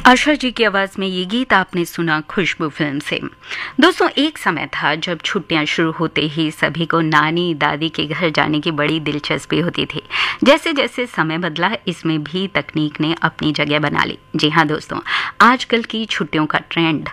आशा जी की आवाज में ये गीत आपने सुना खुशबू फिल्म से। दोस्तों, एक समय था जब छुट्टियां शुरू होते ही सभी को नानी दादी के घर जाने की बड़ी दिलचस्पी होती थी। जैसे जैसे समय बदला, इसमें भी तकनीक ने अपनी जगह बना ली। जी हाँ दोस्तों, आजकल की छुट्टियों का ट्रेंड